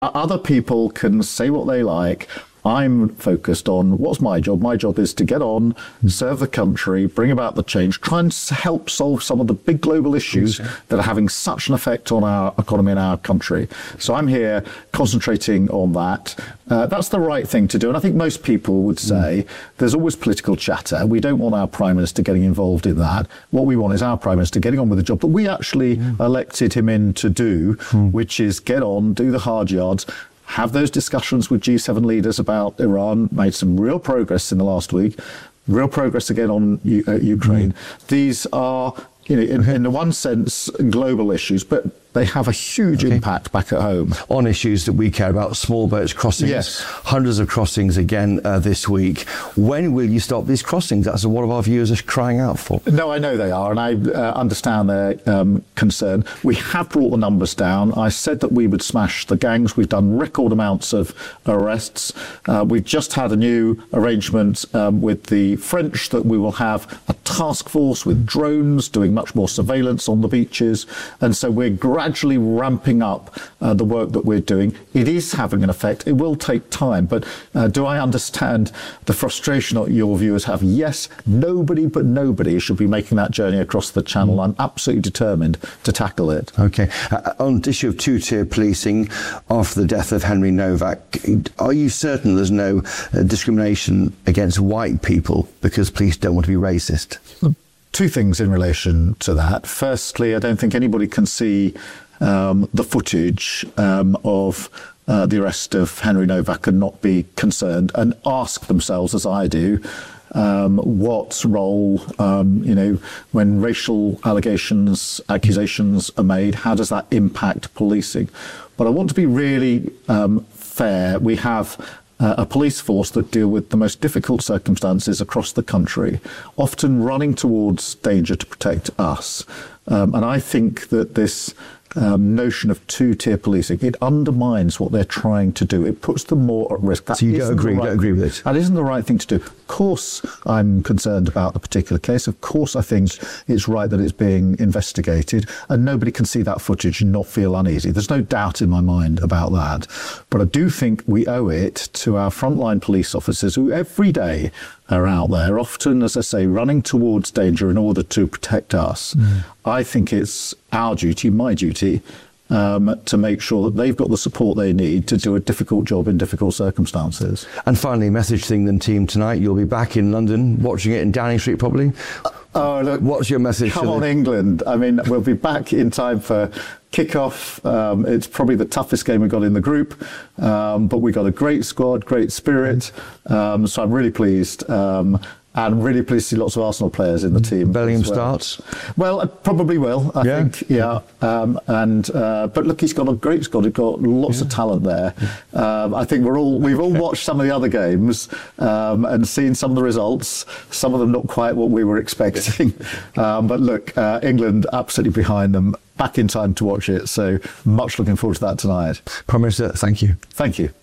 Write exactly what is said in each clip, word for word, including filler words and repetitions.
Other people can say what they like. I'm focused on what's my job. My job is to get on, serve the country, bring about the change, try and help solve some of the big global issues okay. that are having such an effect on our economy and our country. So I'm here concentrating on that. Uh, that's the right thing to do. And I think most people would say mm. there's always political chatter. We don't want our Prime Minister getting involved in that. What we want is our Prime Minister getting on with the job that we actually mm. elected him in to do, mm. which is get on, do the hard yards, have those discussions with G seven leaders about Iran, made some real progress in the last week, real progress again on U- uh, Ukraine. Mm. These are, you know, in, okay. in the one sense, global issues, but they have a huge okay. impact back at home. On issues that we care about, small boats crossings, yes. hundreds of crossings again uh, this week. When will you stop these crossings? That's what our viewers are crying out for. No, I know they are, and I uh, understand their um, concern. We have brought the numbers down. I said that we would smash the gangs. We've done record amounts of arrests. Uh, we've just had a new arrangement um, with the French that we will have a task force with drones doing much more surveillance on the beaches, and so we're gradually ramping up uh, the work that we're doing. It is having an effect. It will take time, but uh, do I understand the frustration that your viewers have? Yes, nobody but nobody should be making that journey across the channel. I'm absolutely determined to tackle it. Okay. Uh, on the issue of two-tier policing, after the death of Henry Novak, are you certain there's no uh, discrimination against white people because police don't want to be racist? Two things in relation to that. Firstly, I don't think anybody can see um, the footage um, of uh, the arrest of Henry Novak and not be concerned and ask themselves, as I do, um, what role, um, you know, when racial allegations, accusations are made, how does that impact policing? But I want to be really um, fair. We have Uh, a police force that deal with the most difficult circumstances across the country, often running towards danger to protect us. Um, and I think that this um, notion of two-tier policing, it undermines what they're trying to do. It puts them more at risk. That so you don't agree, right, don't agree with it? That isn't the right thing to do. Of course, I'm concerned about the particular case. Of course, I think it's right that it's being investigated, and nobody can see that footage and not feel uneasy. There's no doubt in my mind about that. But I do think we owe it to our frontline police officers who every day are out there, often, as I say, running towards danger in order to protect us. Mm. I think it's our duty, my duty, um, to make sure that they've got the support they need to do a difficult job in difficult circumstances. And finally, message to the England team tonight. You'll be back in London, watching it in Downing Street, probably. Oh, look, what's your message? Come to on, the... England. I mean, we'll be back in time for kick-off. Um, it's probably the toughest game we've got in the group, um, but we've got a great squad, great spirit. Um, so I'm really pleased. Um, And really pleased to see lots of Arsenal players in the team. Bellingham well. starts? Well, I probably will, I yeah. think, yeah. Um, and uh, But look, he's got a great squad. He's got lots yeah. of talent there. Um, I think we're all, we've all watched some of the other games um, and seen some of the results, some of them not quite what we were expecting. um, but look, uh, England absolutely behind them, back in time to watch it. So much looking forward to that tonight. Prime Minister, thank you. Thank you.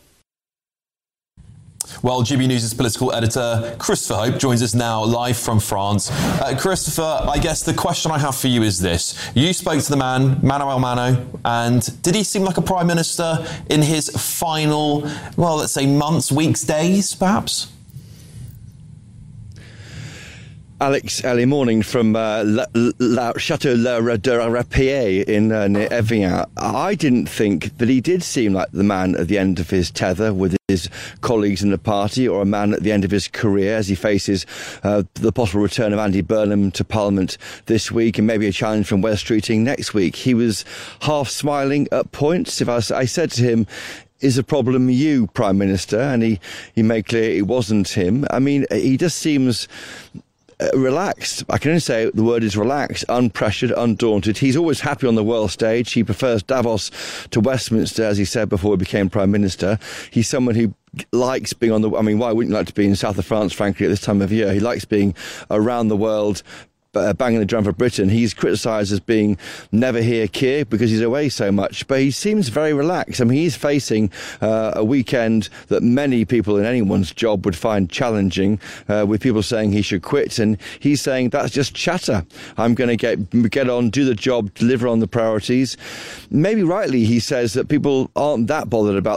Well, G B News' political editor, Christopher Hope, joins us now live from France. Uh, Christopher, I guess the question I have for you is this. You spoke to the man, Manuel Mano, and did he seem like a Prime Minister in his final, well, let's say months, weeks, days, perhaps? Alex, early morning from uh, La, La, Chateau La de Rapie in uh, near Evian. I didn't think that he did seem like the man at the end of his tether with his colleagues in the party, or a man at the end of his career as he faces uh, the possible return of Andy Burnham to Parliament this week and maybe a challenge from Wes Streeting next week. He was half smiling at points. If I, I said to him, is the problem you, Prime Minister? And he, he made clear it wasn't him. I mean, he just seems Uh, relaxed. I can only say the word is relaxed, unpressured, undaunted. He's always happy on the world stage. He prefers Davos to Westminster, as he said before he became Prime Minister. He's someone who likes being on the... I mean, why wouldn't you like to be in south of France, frankly, at this time of year? He likes being around the world, uh, banging the drum for Britain. He's criticised as being never here, Keir, because he's away so much, but he seems very relaxed. I mean, he's facing uh, a weekend that many people in anyone's job would find challenging, uh, with people saying he should quit, and he's saying that's just chatter. I'm going to get get on, do the job, deliver on the priorities. Maybe rightly he says that people aren't that bothered about